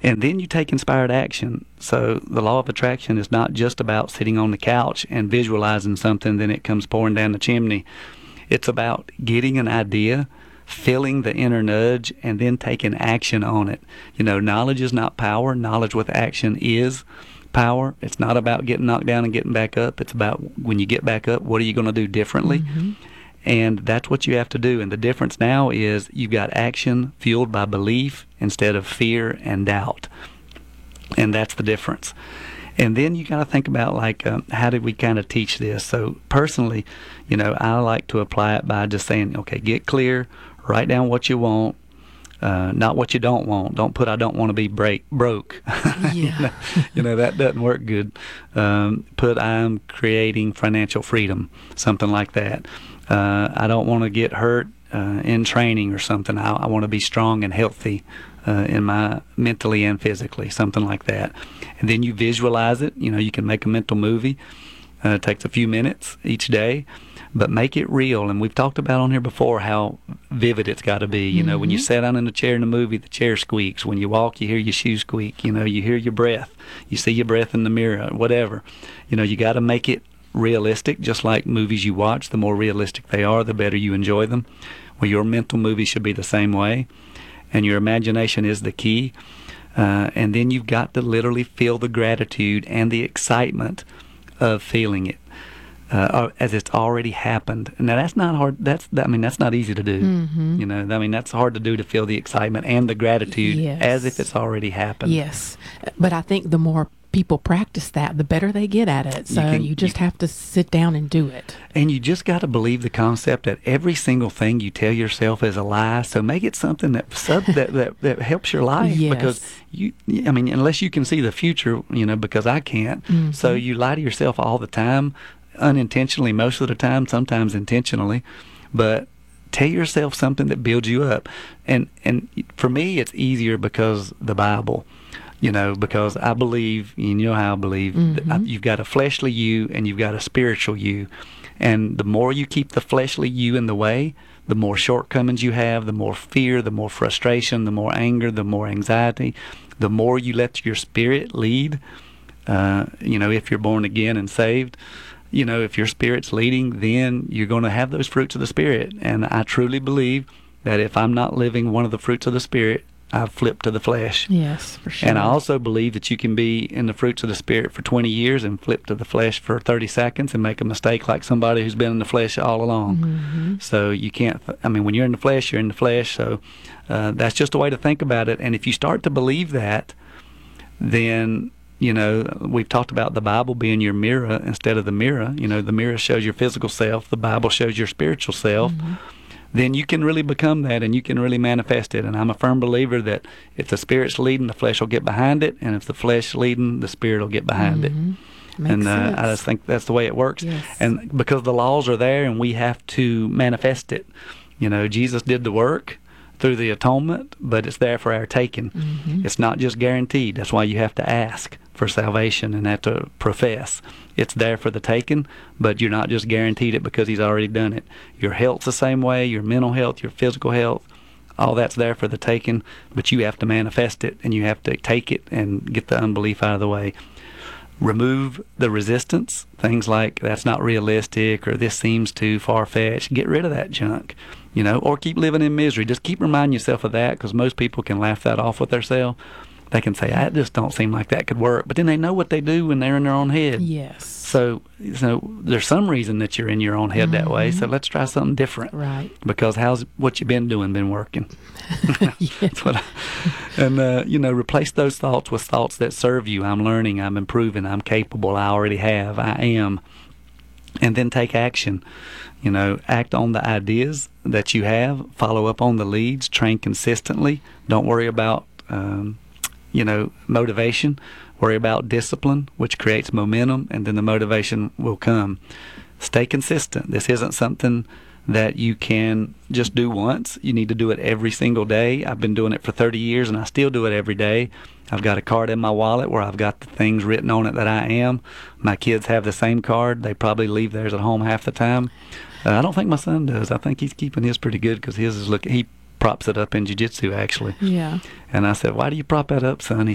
And then you take inspired action. So the law of attraction is not just about sitting on the couch and visualizing something, then it comes pouring down the chimney. It's about getting an idea, feeling the inner nudge, and then taking action on it. Knowledge is not power. Knowledge with action is power. It's not about getting knocked down and getting back up. It's about when you get back up, what are you going to do differently? Mm-hmm. And that's what you have to do. And the difference now is you've got action fueled by belief instead of fear and doubt. And that's the difference. And then you got to think about, how did we kind of teach this? So personally, I like to apply it by just saying, okay, get clear, write down what you want, not what you don't want. Don't put, I don't want to be broke. Yeah. That doesn't work good. Put, I'm creating financial freedom, something like that. I don't want to get hurt in training or something. I want to be strong and healthy in my mentally and physically, something like that. And then you visualize it. You can make a mental movie. It takes a few minutes each day, but make it real. And we've talked about on here before how vivid it's got to be. When you sit down in a chair in a movie, the chair squeaks. When you walk, you hear your shoes squeak. You hear your breath. You see your breath in the mirror, whatever. You got to make it realistic, just like movies you watch. The more realistic they are, the better you enjoy them. Well, your mental movie should be the same way, and your imagination is the key. And then you've got to literally feel the gratitude and the excitement of feeling it as it's already happened. Now that's not hard. That's not easy to do. Mm-hmm. That's hard to do, to feel the excitement and the gratitude as if it's already happened. Yes, but I think the more people practice that, the better they get at it. So you just have to sit down and do it. And you just got to believe the concept that every single thing you tell yourself is a lie. So make it something that helps your life. Yes. Because unless you can see the future, because I can't. Mm-hmm. So you lie to yourself all the time, unintentionally most of the time, sometimes intentionally. But tell yourself something that builds you up. And for me, it's easier because the Bible. Because I believe, how I believe, mm-hmm. that you've got a fleshly you and you've got a spiritual you. And the more you keep the fleshly you in the way, the more shortcomings you have, the more fear, the more frustration, the more anger, the more anxiety, the more you let your spirit lead. If you're born again and saved, if your spirit's leading, then you're going to have those fruits of the Spirit. And I truly believe that if I'm not living one of the fruits of the Spirit, I've flipped to the flesh. Yes, for sure. And I also believe that you can be in the fruits of the Spirit for 20 years and flip to the flesh for 30 seconds and make a mistake like somebody who's been in the flesh all along. Mm-hmm. So you can't, when you're in the flesh, you're in the flesh. So that's just a way to think about it. And if you start to believe that, then, we've talked about the Bible being your mirror instead of the mirror. The mirror shows your physical self. The Bible shows your spiritual self. Mm-hmm. Then you can really become that, and you can really manifest it. And I'm a firm believer that if the Spirit's leading, the flesh will get behind it, and if the flesh leading, the Spirit will get behind mm-hmm. it. Makes sense. I just think that's the way it works. Yes. And because the laws are there, and we have to manifest it. Jesus did the work through the atonement, but it's there for our taking. Mm-hmm. It's not just guaranteed. That's why you have to ask for salvation and have to profess. It's there for the taking, but you're not just guaranteed it because He's already done it. Your health's the same way, your mental health, your physical health, all that's there for the taking, but you have to manifest it, and you have to take it and get the unbelief out of the way. Remove the resistance, things like that's not realistic or this seems too far-fetched. Get rid of that junk, or keep living in misery. Just keep reminding yourself of that, because most people can laugh that off with themselves. They can say, I just don't seem like that could work. But then they know what they do when they're in their own head. Yes. So there's some reason that you're in your own head that way. So let's try something different. Right. Because how's what you've been doing been working? Yes. Replace those thoughts with thoughts that serve you. I'm learning, I'm improving, I'm capable, I already have, I am. And then take action. Act on the ideas that you have. Follow up on the leads. Train consistently. Don't worry about motivation. Worry about discipline, which creates momentum, and then the motivation will come. Stay consistent. This isn't something that you can just do once. You need to do it every single day. I've been doing it for 30 years, and I still do it every day. I've got a card in my wallet where I've got the things written on it that I am. My kids have the same card. They probably leave theirs at home half the time. I don't think my son does. I think he's keeping his pretty good, because his is he props it up in jiu-jitsu, actually. Yeah. And I said, why do you prop that up, son? He